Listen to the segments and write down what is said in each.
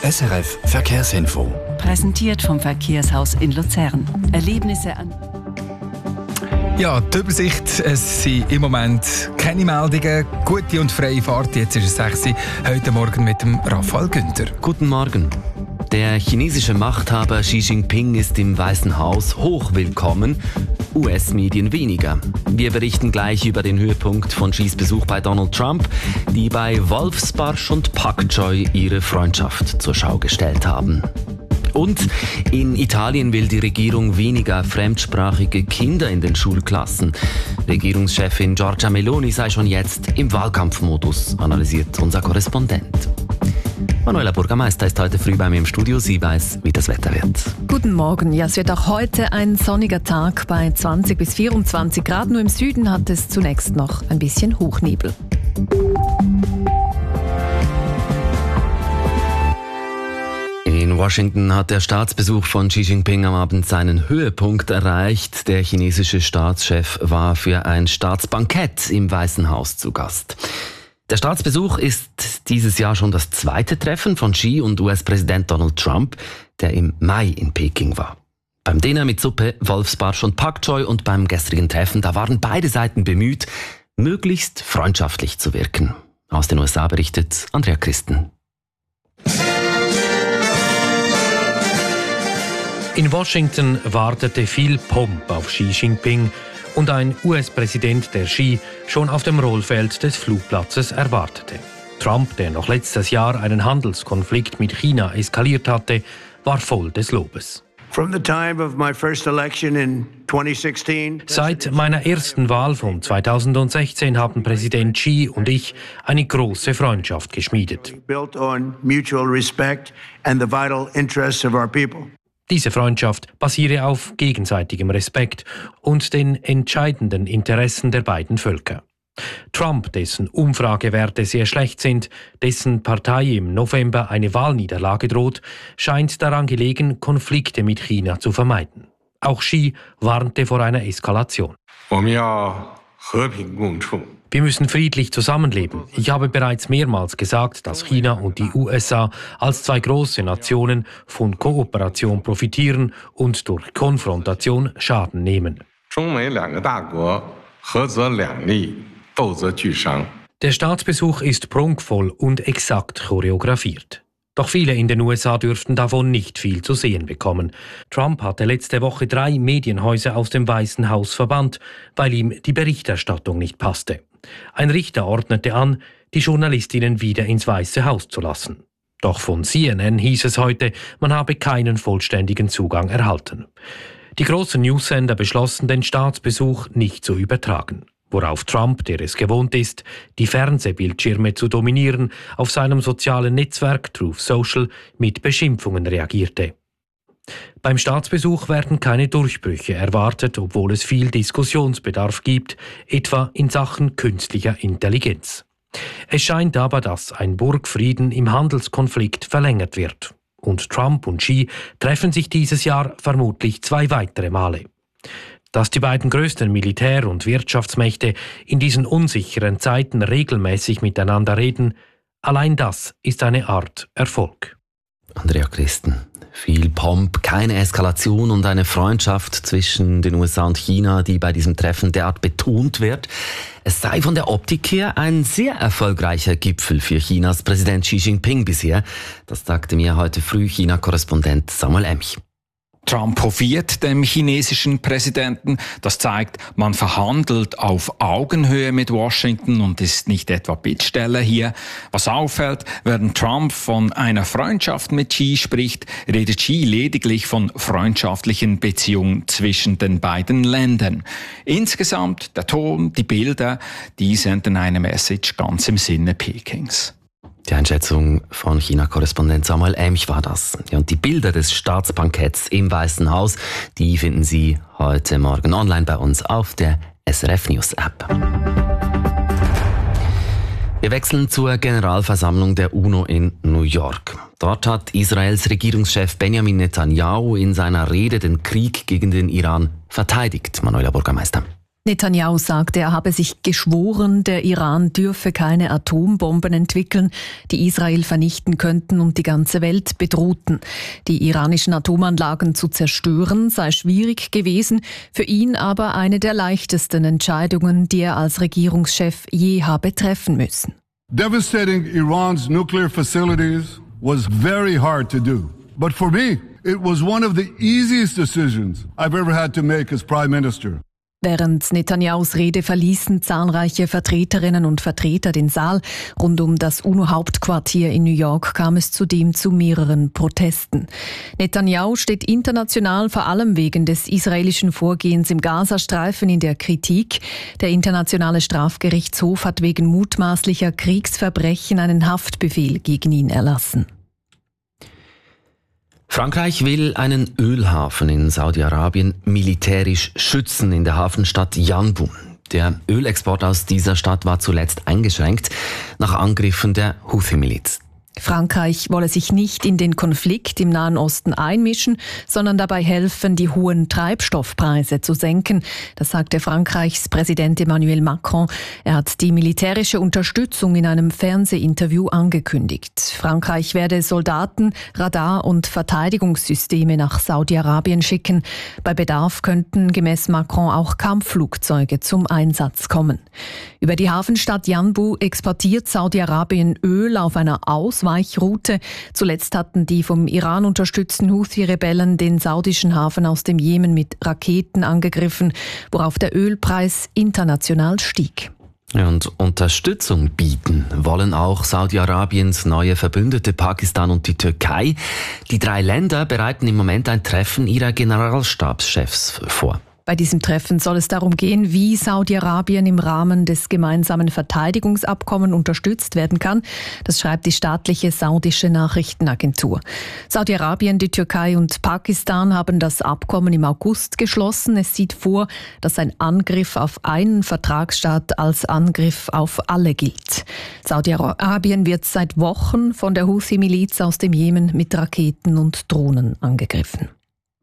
SRF Verkehrsinfo. Präsentiert vom Verkehrshaus in Luzern. Erlebnisse an... Ja, die Übersicht, es sind im Moment keine Meldungen. Gute und freie Fahrt. Jetzt ist es 6 Uhr. Heute Morgen mit dem Raphael Günther. Guten Morgen. Der chinesische Machthaber Xi Jinping ist im Weißen Haus hochwillkommen, US-Medien weniger. Wir berichten gleich über den Höhepunkt von Xis Besuch bei Donald Trump, die bei Wolfsbarsch und Pak Choi ihre Freundschaft zur Schau gestellt haben. Und in Italien will die Regierung weniger fremdsprachige Kinder in den Schulklassen. Regierungschefin Giorgia Meloni sei schon jetzt im Wahlkampfmodus, analysiert unser Korrespondent. Manuela Bürgermeister ist heute früh bei mir im Studio. Sie weiß, wie das Wetter wird. Guten Morgen. Ja, es wird auch heute ein sonniger Tag bei 20 bis 24 Grad. Nur im Süden hat es zunächst noch ein bisschen Hochnebel. In Washington hat der Staatsbesuch von Xi Jinping am Abend seinen Höhepunkt erreicht. Der chinesische Staatschef war für ein Staatsbankett im Weißen Haus zu Gast. Der Staatsbesuch ist dieses Jahr schon das zweite Treffen von Xi und US-Präsident Donald Trump, der im Mai in Peking war. Beim Dinner mit Suppe, Wolfsbarsch und Pak Choi und beim gestrigen Treffen, da waren beide Seiten bemüht, möglichst freundschaftlich zu wirken. Aus den USA berichtet Andrea Christen. In Washington wartete viel Pomp auf Xi Jinping und ein US-Präsident, der Xi schon auf dem Rollfeld des Flugplatzes erwartete. Trump, der noch letztes Jahr einen Handelskonflikt mit China eskaliert hatte, war voll des Lobes. Seit meiner ersten Wahl von 2016 haben Präsident Xi und ich eine große Freundschaft geschmiedet. Diese Freundschaft basiere auf gegenseitigem Respekt und den entscheidenden Interessen der beiden Völker. Trump, dessen Umfragewerte sehr schlecht sind, dessen Partei im November eine Wahlniederlage droht, scheint daran gelegen, Konflikte mit China zu vermeiden. Auch Xi warnte vor einer Eskalation. Wir müssen friedlich zusammenleben. Ich habe bereits mehrmals gesagt, dass China und die USA als zwei große Nationen von Kooperation profitieren und durch Konfrontation Schaden nehmen. Der Staatsbesuch ist prunkvoll und exakt choreografiert. Doch viele in den USA dürften davon nicht viel zu sehen bekommen. Trump hatte letzte Woche 3 Medienhäuser aus dem Weißen Haus verbannt, weil ihm die Berichterstattung nicht passte. Ein Richter ordnete an, die Journalistinnen wieder ins Weiße Haus zu lassen. Doch von CNN hieß es heute, man habe keinen vollständigen Zugang erhalten. Die großen Newsender beschlossen, den Staatsbesuch nicht zu übertragen. Worauf Trump, der es gewohnt ist, die Fernsehbildschirme zu dominieren, auf seinem sozialen Netzwerk Truth Social mit Beschimpfungen reagierte. Beim Staatsbesuch werden keine Durchbrüche erwartet, obwohl es viel Diskussionsbedarf gibt, etwa in Sachen künstlicher Intelligenz. Es scheint aber, dass ein Burgfrieden im Handelskonflikt verlängert wird. Und Trump und Xi treffen sich dieses Jahr vermutlich 2 weitere Male. Dass die beiden größten Militär- und Wirtschaftsmächte in diesen unsicheren Zeiten regelmäßig miteinander reden, allein das ist eine Art Erfolg. Andrea Christen. Viel Pomp, keine Eskalation und eine Freundschaft zwischen den USA und China, die bei diesem Treffen derart betont wird. Es sei von der Optik her ein sehr erfolgreicher Gipfel für Chinas Präsident Xi Jinping bisher. Das sagte mir heute früh China-Korrespondent Samuel Emch. Trump hofiert dem chinesischen Präsidenten. Das zeigt, man verhandelt auf Augenhöhe mit Washington und ist nicht etwa Bittsteller hier. Was auffällt, während Trump von einer Freundschaft mit Xi spricht, redet Xi lediglich von freundschaftlichen Beziehungen zwischen den beiden Ländern. Insgesamt der Ton, die Bilder, die senden eine Message ganz im Sinne Pekings. Die Einschätzung von China-Korrespondent Samuel Emch war das. Ja, und die Bilder des Staatsbanketts im Weißen Haus, die finden Sie heute Morgen online bei uns auf der SRF News App. Wir wechseln zur Generalversammlung der UNO in New York. Dort hat Israels Regierungschef Benjamin Netanyahu in seiner Rede den Krieg gegen den Iran verteidigt. Manuela Bürgermeister. Netanyahu sagte, er habe sich geschworen, der Iran dürfe keine Atombomben entwickeln, die Israel vernichten könnten und die ganze Welt bedrohten. Die iranischen Atomanlagen zu zerstören sei schwierig gewesen, für ihn aber eine der leichtesten Entscheidungen, die er als Regierungschef je habe treffen müssen. Devastating Iran's nuclear facilities was very hard to do. But for me, it was one of the easiest decisions I've ever had to make as Prime Minister. Während Netanyahus Rede verließen zahlreiche Vertreterinnen und Vertreter den Saal. Rund um das UNO-Hauptquartier in New York kam es zudem zu mehreren Protesten. Netanyahu steht international vor allem wegen des israelischen Vorgehens im Gazastreifen in der Kritik. Der Internationale Strafgerichtshof hat wegen mutmaßlicher Kriegsverbrechen einen Haftbefehl gegen ihn erlassen. Frankreich will einen Ölhafen in Saudi-Arabien militärisch schützen in der Hafenstadt Yanbu. Der Ölexport aus dieser Stadt war zuletzt eingeschränkt nach Angriffen der Houthi-Miliz. Frankreich wolle sich nicht in den Konflikt im Nahen Osten einmischen, sondern dabei helfen, die hohen Treibstoffpreise zu senken. Das sagte Frankreichs Präsident Emmanuel Macron. Er hat die militärische Unterstützung in einem Fernsehinterview angekündigt. Frankreich werde Soldaten, Radar- und Verteidigungssysteme nach Saudi-Arabien schicken. Bei Bedarf könnten gemäß Macron auch Kampfflugzeuge zum Einsatz kommen. Über die Hafenstadt Yanbu exportiert Saudi-Arabien Öl auf einer Ausweichroute. Zuletzt hatten die vom Iran unterstützten Houthi-Rebellen den saudischen Hafen aus dem Jemen mit Raketen angegriffen, worauf der Ölpreis international stieg. Und Unterstützung bieten wollen auch Saudi-Arabiens neue Verbündete Pakistan und die Türkei. Die 3 Länder bereiten im Moment ein Treffen ihrer Generalstabschefs vor. Bei diesem Treffen soll es darum gehen, wie Saudi-Arabien im Rahmen des gemeinsamen Verteidigungsabkommens unterstützt werden kann. Das schreibt die staatliche saudische Nachrichtenagentur. Saudi-Arabien, die Türkei und Pakistan haben das Abkommen im August geschlossen. Es sieht vor, dass ein Angriff auf einen Vertragsstaat als Angriff auf alle gilt. Saudi-Arabien wird seit Wochen von der Houthi-Miliz aus dem Jemen mit Raketen und Drohnen angegriffen.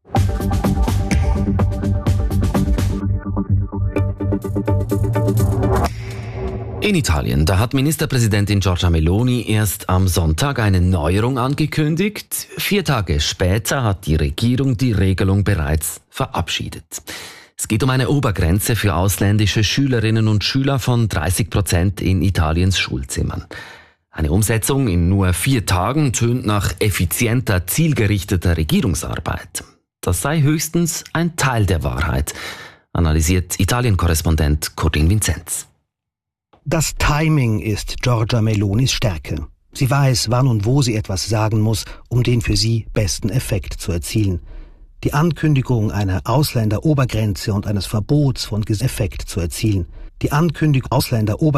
In Italien, da hat Ministerpräsidentin Giorgia Meloni erst am Sonntag eine Neuerung angekündigt. 4 Tage später hat die Regierung die Regelung bereits verabschiedet. Es geht um eine Obergrenze für ausländische Schülerinnen und Schüler von 30% in Italiens Schulzimmern. Eine Umsetzung in nur 4 Tagen tönt nach effizienter, zielgerichteter Regierungsarbeit. Das sei höchstens ein Teil der Wahrheit, analysiert Italien-Korrespondent Codin Vincenz. Das Timing ist Giorgia Melonis Stärke. Sie weiß, wann und wo sie etwas sagen muss, um den für sie besten Effekt zu erzielen. Die Ankündigung einer Ausländerobergrenze und eines Verbots von Effekt zu erzielen. Die Ankündigung Ausländerobergrenze